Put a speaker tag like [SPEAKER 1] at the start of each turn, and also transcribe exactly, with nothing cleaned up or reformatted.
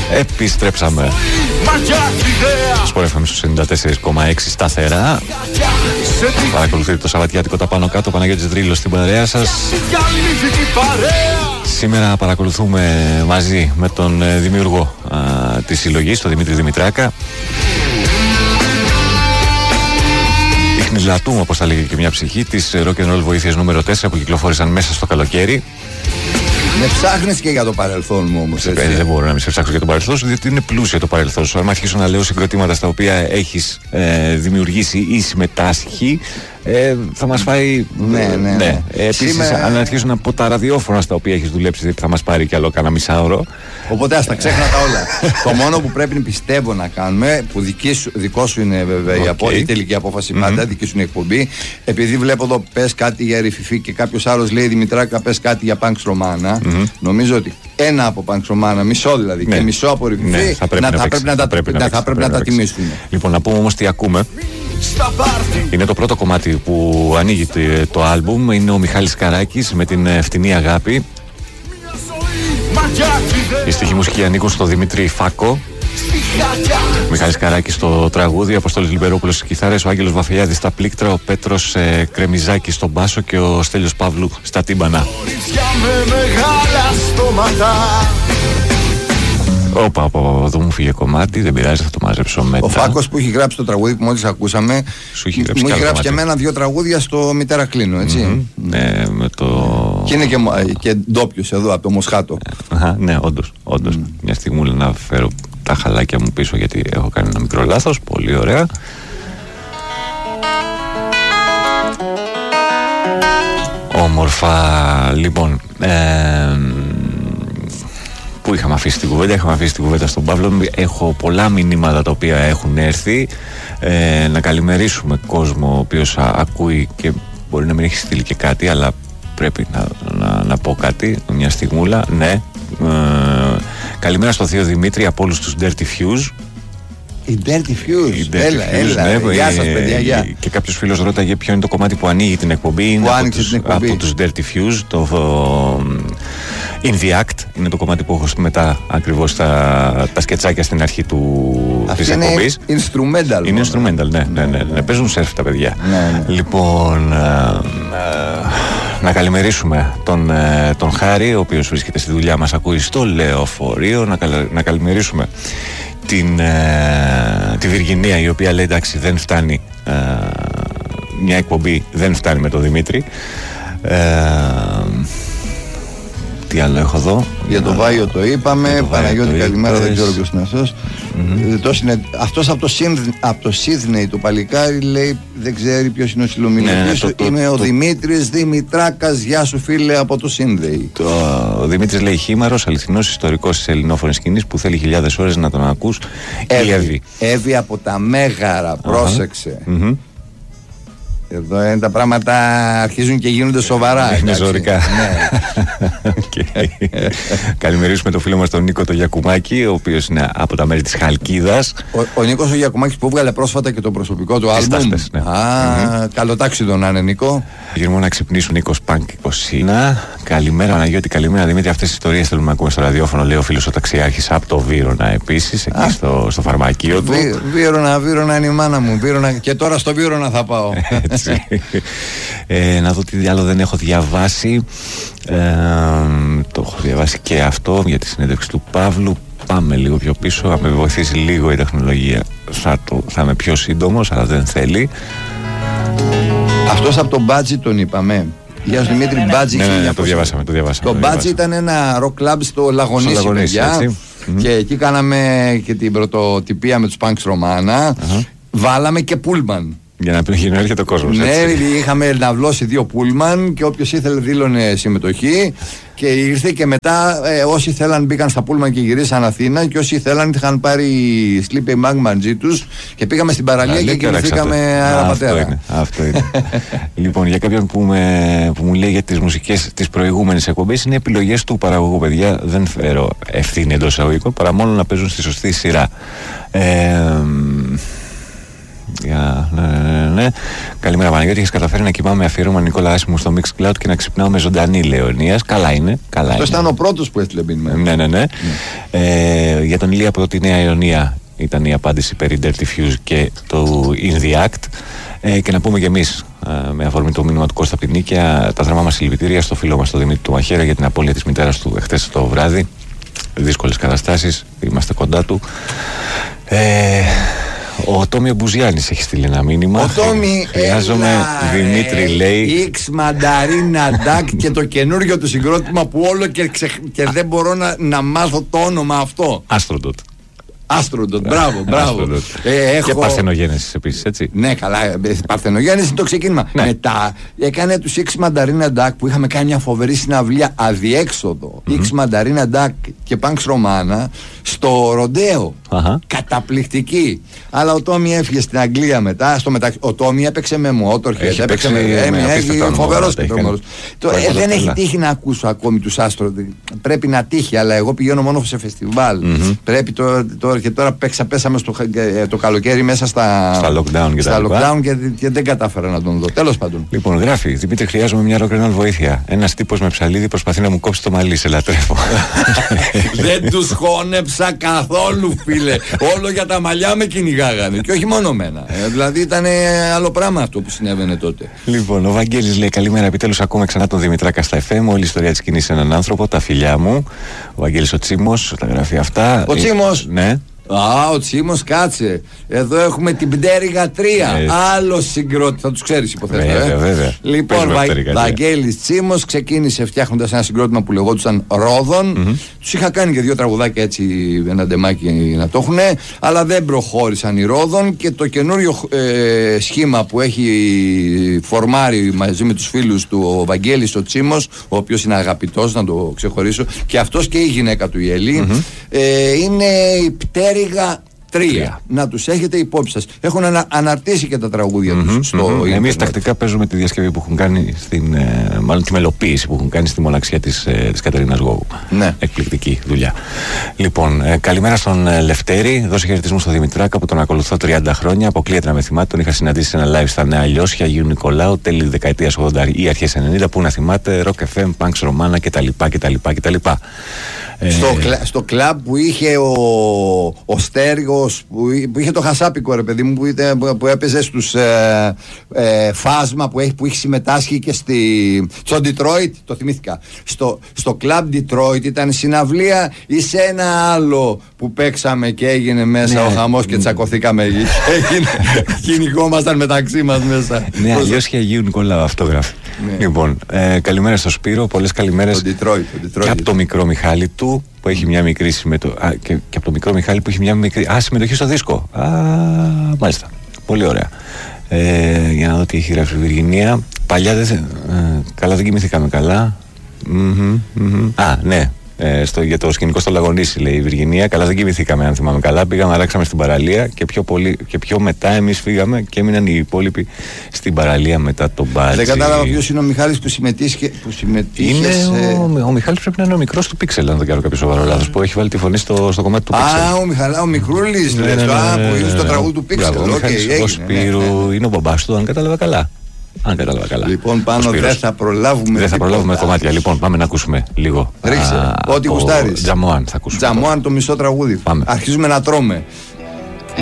[SPEAKER 1] Επιστρέψαμε. Σπορ εφ εμ στους ενενήντα τέσσερα κόμμα έξι σταθερά. Παρακολουθείτε το Σαββατιάτικο τα πάνω κάτω. Παναγιώτης Δρύλος στην παρέα σας. Σήμερα παρακολουθούμε μαζί με τον δημιουργό α, της συλλογής, τον Δημήτρη Δημητράκα. Ιχνηλατούμε, όπως θα λέγει και μια ψυχή, της rock and roll βοήθειας νούμερο τέσσερα που κυκλοφόρησαν μέσα στο καλοκαίρι.
[SPEAKER 2] Με ψάχνεις και για το παρελθόν μου όμως, έτσι.
[SPEAKER 1] Ε, δεν μπορώ να μην σε ψάξω για το παρελθόν σου, διότι είναι πλούσιο το παρελθόν σου. Αν αρχίσω να λέω συγκροτήματα στα οποία έχεις ε, δημιουργήσει ή συμμετάσχει, ε, θα μας φάει.
[SPEAKER 2] Ναι, ναι. ναι. ναι.
[SPEAKER 1] Ε, Επίσης,
[SPEAKER 2] Σήμερα...
[SPEAKER 1] αν αρχίσω να πω τα ραδιόφωνα στα οποία έχεις δουλέψει, θα μας πάρει κι άλλο κάνα μισάωρο.
[SPEAKER 2] Οπότε ας τα ξέχνα τα όλα. Το μόνο που πρέπει πιστεύω να κάνουμε, που δική σου, δικό σου είναι βέβαια okay. η, απο, η τελική απόφαση mm-hmm. πάντα, δική σου είναι η εκπομπή. Επειδή βλέπω εδώ πες κάτι για Ρηφιφή και κάποιος άλλος λέει Δημητράκα πες κάτι για Πανξ Ρωμάνα. Mm-hmm. Νομίζω ότι ένα από Πανξ Ρωμάνα, μισό δηλαδή ναι. και μισό από Ρηφιφή ναι, θα πρέπει να, να, πρέπει να, τα, πρέπει να, θα πρέπει να, να τα τιμήσουμε.
[SPEAKER 1] Λοιπόν, να πούμε όμως τι ακούμε. Είναι το πρώτο κομμάτι που ανοίγει το άλμπουμ. Είναι ο Μιχάλης Καράκης με την Φτηνή Αγάπη. Οι στίχοι μουσικοί ανήκουν στο Δημήτρη Φάκο. Μιχάλης Καράκης στο τραγούδι, ο Αποστόλης Λιμπερόπουλος στις κιθάρες, ο Άγγελος Βαφελιάδης στα πλήκτρα, ο Πέτρος ε, Κρεμιζάκης στον μπάσο και ο Στέλιος Παύλου στα τύμπανα. Όπα, από εδώ μου φύγε κομμάτι, δεν πειράζει, θα το μαζέψω μετά.
[SPEAKER 2] Ο Φάκος που έχει γράψει το τραγούδι που μόλις ακούσαμε,
[SPEAKER 1] σου έχει γράψει
[SPEAKER 2] μου έχει γράψει και εμένα δύο τραγούδια στο Μητέρα Κλίνο, έτσι.
[SPEAKER 1] Mm-hmm. Ναι, με το...
[SPEAKER 2] Και είναι και, και ντόπιος εδώ από το Μοσχάτο.
[SPEAKER 1] Αχα, ναι, όντως, όντως. Mm. Μια στιγμή να φέρω τα χαλάκια μου πίσω γιατί έχω κάνει ένα μικρό λάθος. Πολύ ωραία. Όμορφα, λοιπόν. Ε, Πού είχαμε αφήσει την κουβέντα, είχαμε αφήσει την κουβέντα στον Παύλο. Έχω πολλά μηνύματα τα οποία έχουν έρθει. Ε, να καλημερίσουμε κόσμο ο οποίος α, ακούει και μπορεί να μην έχει στείλει και κάτι, αλλά πρέπει να, να, να πω κάτι, μια στιγμούλα. Ναι. Ε, καλημέρα στο Θείο Δημήτρη από όλους τους Dirty Fuse.
[SPEAKER 2] Η Dirty Fuse.
[SPEAKER 1] Η Dirty
[SPEAKER 2] έλα,
[SPEAKER 1] Fuse,
[SPEAKER 2] έλα.
[SPEAKER 1] Ναι,
[SPEAKER 2] γεια σας παιδιά, γεια.
[SPEAKER 1] Και κάποιος φίλος ρώταγε ποιο είναι το κομμάτι που ανοίγει την εκπομπή. Είναι από τους,
[SPEAKER 2] την εκπομπή.
[SPEAKER 1] από τους Dirty Fuse. Το In the Act είναι το κομμάτι που έχω μετά ακριβώς τα, τα σκετσάκια στην αρχή του, της εκπομπής.
[SPEAKER 2] Είναι instrumental.
[SPEAKER 1] Είναι instrumental, ναι, ναι, ναι, ναι. Παίζουν σερφ τα παιδιά.
[SPEAKER 2] Ναι, ναι.
[SPEAKER 1] Λοιπόν, ε, ε, να καλημερίσουμε τον, ε, τον Χάρη, ο οποίος βρίσκεται στη δουλειά μας, ακούει στο λεωφορείο. Να, καλ, να καλημερίσουμε την, ε, τη Βιργινία, η οποία λέει εντάξει δεν φτάνει ε, μια εκπομπή, δεν φτάνει με τον Δημήτρη. ε, τι άλλο έχω εδώ.
[SPEAKER 2] Για το Βάιο το είπαμε. Παναγιώτη καλημέρα, δεν ξέρω ποιος είναι αυτός. Mm-hmm. Αυτός από το, από το Σίδνεϊ το παλικάρι λέει δεν ξέρει ποιος είναι ο συλλομιλητής του. Είμαι το, ο το... Δημήτρης Δημητράκας. Γεια σου φίλε από το Σίδνεϊ.
[SPEAKER 1] Το... Ο Δημήτρης λέει χήμαρος, αληθινός ιστορικός της ελληνόφωνης σκηνής που θέλει χιλιάδες ώρες να τον ακούς.
[SPEAKER 2] Εύη. Εύη από τα Μέγαρα, πρόσεξε. Uh-huh. Mm-hmm. Εδώ είναι τα πράγματα αρχίζουν και γίνονται σοβαρά.
[SPEAKER 1] Είναι ζωρικά. Ναι. Okay. Καλημερίσουμε τον φίλο μας τον Νίκο τον Γιακουμάκη, ο οποίος είναι από τα μέρη της Χαλκίδας.
[SPEAKER 2] Ο, ο Νίκος ο Γιακουμάκης που βγάλε πρόσφατα και το προσωπικό του άλμπουμ.
[SPEAKER 1] Ναι.
[SPEAKER 2] Α, mm-hmm. Καλό τάξιδο να είναι, Νίκο.
[SPEAKER 1] Γυρνούμε να ξυπνήσουν Νίκος Πανκ είκοσι. Καλημέρα Αναγιώτη, καλημέρα Δημήτρη. Αυτές τις ιστορίες θέλουμε να ακούμε στο ραδιόφωνο, λέει ο φίλος ο ταξιάρχης από το Βύρωνα επίσης, εκεί Α, στο, στο φαρμακείο του.
[SPEAKER 2] Βύ, Βύρωνα, Βύρωνα είναι η μάνα μου. Βύρωνα, και τώρα στο Βύρωνα θα πάω.
[SPEAKER 1] ε, να δω τι άλλο δεν έχω διαβάσει. Ε, το έχω διαβάσει και αυτό για τη συνέντευξη του Παύλου. Πάμε λίγο πιο πίσω. Αν με βοηθήσει λίγο η τεχνολογία θα, το, θα είμαι πιο σύντομος, αλλά δεν θέλει.
[SPEAKER 2] Αυτός από τον Μπάτζι τον είπαμε. Γεια σου Δημήτρη, Μπάτζι.
[SPEAKER 1] Ναι, ναι, ναι, το διαβάσαμε, το διαβάσαμε.
[SPEAKER 2] Το Μπάτζι ήταν ένα rock club στο Λαγονίσι, παιδιά. Και εκεί κάναμε και την πρωτοτυπία με τους Πανξ Ρωμάνα. Uh-huh. Βάλαμε και πούλμαν.
[SPEAKER 1] Για να πει να έρχεται ο κόσμος.
[SPEAKER 2] Ναι, είχαμε ναυλώσει δύο πούλμαν και όποιος ήθελε δήλωνε συμμετοχή. Και ήρθε και μετά ε, όσοι θέλαν μπήκαν στα πούλμαν και γυρίσαν Αθήνα. Και όσοι θέλαν είχαν πάρει sleeping bag μαζί τους. Και πήγαμε στην παραλία και κοιμηθήκαμε αέρα πατέρα.
[SPEAKER 1] Είναι, αυτό είναι. Λοιπόν, για κάποιον που, με, που μου λέει για τις μουσικές της προηγούμενης εκπομπής, είναι επιλογές του παραγωγού, παιδιά. Δεν φέρω ευθύνη εντός εισαγωγικών, παρά μόνο να παίζουν στη σωστή σειρά. Ε, Yeah, ναι, ναι, ναι. Καλημέρα Παναγιώτη, έχεις καταφέρει να κοιμάμαι αφιέρωμα Νικόλα Άσιμου στο Mixcloud και να ξυπνάω με ζωντανή Λεωνίας. Καλά είναι, καλά.
[SPEAKER 2] Αυτό ήταν ο πρώτος που έστειλε μήνυμα.
[SPEAKER 1] Ναι, ναι, ναι. Mm. Ε, για τον Ηλία από τη Νέα Ιωνία ήταν η απάντηση περί Dirty Fuse και το In The Act. Ε, και να πούμε και εμείς, ε, με αφορμή το μήνυμα του Κώστα από την Νίκαια, τα θερμά μας συλληπιτήρια στο φίλο μας τον Δημήτρη του Μαχαίρα για την απώλεια της μητέρας του εχθές το βράδυ. Δύσκολες καταστάσεις, είμαστε κοντά του. Ε, ο Τόμι Μπουζιάννης έχει στείλει ένα μήνυμα.
[SPEAKER 2] Ο Τόμι,
[SPEAKER 1] χρειάζομαι, έλα, Δημήτρη, ε, λέει.
[SPEAKER 2] Ιξ Μανταρίνα Ντάκ και το καινούριο του συγκρότημα που όλο και, ξε... και δεν μπορώ να, να μάθω το όνομα αυτό.
[SPEAKER 1] Άστροντοτ.
[SPEAKER 2] Άστροντοτ, μπράβο, μπράβο.
[SPEAKER 1] ε, έχω... Και Παρθενογέννησης επίσης, έτσι.
[SPEAKER 2] Ναι, καλά. Παρθενογέννηση είναι το ξεκίνημα. Ναι. Μετά έκανε τους X Mandarina Duck που είχαμε κάνει μια φοβερή συναυλία αδιέξοδο. Mm-hmm. X Mandarina Duck και Punks Romana στο Ροντέο. Uh-huh. Καταπληκτική. Αλλά ο Τόμι έφυγε στην Αγγλία μετά. Στο μεταξύ, ο Τόμι έπαιξε με Motorhead. Έπαιξε με. Έχει φοβερό και τρομερό. Δεν έχει τύχει να ακούσω ακόμη τους Άστροντοτ. Πρέπει να τύχει, αλλά εγώ πηγαίνω μόνο σε φεστιβάλ. Πρέπει τώρα. Και τώρα παίξα, πέσαμε στο, το καλοκαίρι μέσα στα,
[SPEAKER 1] στα lockdown, και,
[SPEAKER 2] στα lockdown και, και δεν κατάφερα να τον δω. Τέλος πάντων.
[SPEAKER 1] Λοιπόν, γράφει: Δημήτρη, χρειάζομαι μια rock'n'roll βοήθεια. Ένας τύπος με ψαλίδι προσπαθεί να μου κόψει το μαλλί, σε λατρεύω.
[SPEAKER 2] Δεν τους χώνεψα καθόλου, φίλε. Όλο για τα μαλλιά με κυνηγάγανε. Και όχι μόνο μένα. Ε, δηλαδή ήταν άλλο πράγμα αυτό που συνέβαινε τότε.
[SPEAKER 1] Λοιπόν, ο Βαγγέλης λέει: Καλημέρα, επιτέλους ακούμε ξανά τον Δημητράκα στα εφ εμ. Όλη η ιστορία της σκηνής σε έναν άνθρωπο, τα φιλιά μου. Ο Βαγγέλης ο Τσίμος, τα γράφει αυτά.
[SPEAKER 2] Ο Τσίμος.
[SPEAKER 1] Ναι.
[SPEAKER 2] Α, ο Τσίμος, κάτσε. Εδώ έχουμε την Πτέρυγα τρία. Ε, Άλλο συγκρότημα. Θα τους ξέρεις, υποθέτω.
[SPEAKER 1] Βέβαια, ε. βέβαια.
[SPEAKER 2] Λοιπόν, Βα... Βαγγέλης Τσίμος ξεκίνησε φτιάχνοντας ένα συγκρότημα που λεγόντουσαν Ρόδων. Mm-hmm. Τους είχα κάνει και δύο τραγουδάκια έτσι, ένα ντεμάκι να το έχουν. Αλλά δεν προχώρησαν οι Ρόδων. Και το καινούριο ε, σχήμα που έχει φορμάρει μαζί με τους φίλους του ο Βαγγέλης ο Τσίμος, ο οποίος είναι αγαπητός, να το ξεχωρίσω, και αυτός και η γυναίκα του η Ελή, mm-hmm. ε, είναι η Πτέρυγα τρία. Να τους έχετε υπόψη σας. Έχουν ανα, αναρτήσει και τα τραγούδια mm-hmm, τους στο mm-hmm. Εμείς
[SPEAKER 1] τακτικά παίζουμε τη διασκευή που έχουν κάνει στην, ε, μάλλον τη μελοποίηση που έχουν κάνει στη μοναξιά της, ε, της Κατερίνας Γόγου.
[SPEAKER 2] Ναι.
[SPEAKER 1] Εκπληκτική δουλειά. Λοιπόν, ε, καλημέρα στον ε, Λευτέρη. Δώσε χαιρετισμού στον Δημητράκα που τον ακολουθώ τριάντα χρόνια. Αποκλείεται να με θυμάται. Τον είχα συναντήσει σε ένα live στα Νέα Λιώσια, Αγίου Νικολάου, τέλη δεκαετίας ογδόντα ή αρχές ενενήντα. Που να θυμάται, Rock εφ εμ, Punks Romana κτλ.
[SPEAKER 2] Στο, κλα, στο κλαμπ που είχε ο, ο Στέργος, που, που είχε το Χασάπικο, ρε παιδί μου, που, είτε, που, που έπαιζε στους ε, ε, Φάσμα, που έχει, που έχει συμμετάσχει και στη, στο Detroit, το θυμήθηκα. Στο, στο κλαμπ Detroit ήταν συναυλία ή σε ένα άλλο που παίξαμε και έγινε μέσα ναι, ο χαμός και τσακωθήκαμε. Έγινε, κυνηγόμασταν μεταξύ μας μέσα.
[SPEAKER 1] Ναι, αλλιώς και Αγίου Νικολάου, αυτό γράφει. Ναι. Λοιπόν, ε, καλημέρα στο Σπύρο, πολλές καλημέρες.
[SPEAKER 2] Το Detroit, το Detroit.
[SPEAKER 1] Και από το μικρό Μιχάλη του που έχει μια μικρή συμμετοχή. Και, και από το μικρό Μιχάλη που έχει μια μικρή. Α, συμμετοχή στο δίσκο. Α, μάλιστα. Πολύ ωραία. Ε, για να δω τι έχει γράψει η Βιργινία. Παλιά δεν. Ε, καλά, δεν κοιμηθήκαμε καλά. Mm-hmm, mm-hmm. Α, ναι. Ε, στο, για το σκηνικό στο Λαγονίσι, λέει η Βιργινία. Καλά, δεν κοιμηθήκαμε, αν θυμάμαι καλά. Πήγαμε, αράξαμε στην παραλία και πιο, πολύ, και πιο μετά εμείς φύγαμε και έμειναν οι υπόλοιποι στην παραλία μετά τον μπάτζι.
[SPEAKER 2] Δεν κατάλαβα ποιος είναι ο Μιχάλης που συμμετείχε. Που συμμετείχε
[SPEAKER 1] είναι
[SPEAKER 2] σε...
[SPEAKER 1] ο, ο Μιχάλης πρέπει να είναι ο μικρός του Πίξελ, αν δεν κάνω κάποιο σοβαρό λάθος, που έχει βάλει τη φωνή στο, στο κομμάτι του Πίξελ.
[SPEAKER 2] Α, ο Μιχαλά, ο Μικρούλης, ναι, ναι, ναι, ναι, ναι, που είναι στο τραγούδι του Πίξελ.
[SPEAKER 1] Ο Σπύρου είναι ο μπαμπάς του, αν κατάλαβα καλά. Αν κατάλαβα καλά.
[SPEAKER 2] Λοιπόν, πάνω δεν θα προλάβουμε.
[SPEAKER 1] Δεν θα προλάβουμε κομμάτια. Λοιπόν, πάμε να ακούσουμε λίγο.
[SPEAKER 2] Ρίξε. Ό,τι γουστάρεις.
[SPEAKER 1] Τζαμόαν θα ακούσουμε.
[SPEAKER 2] Τζαμόαν, το μισό τραγούδι.
[SPEAKER 1] Πάμε.
[SPEAKER 2] Αρχίζουμε να τρώμε.